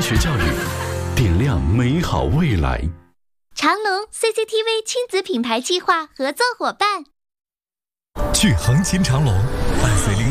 学教育，点亮美好未来。 长隆 CCTV 亲子品牌计划合作伙伴。 去横琴长隆，伴随